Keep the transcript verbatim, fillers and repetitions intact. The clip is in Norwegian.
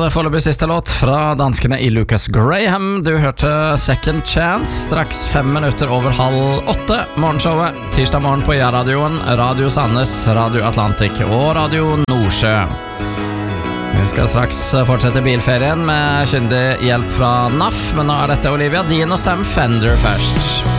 foreløpig siste låt fra danskene i Lucas Graham. Du hørte Second Chance, straks fem minutter over halv åtte. Morgenshowet, tirsdag morgen på Ja-radioen, Radio Sandnes, Radio Atlantic og Radio Nordsjø. Vi skal straks fortsette bilferien med kyndig hjelp fra N A F, men nå er dette Olivia Dean og Sam Fender først.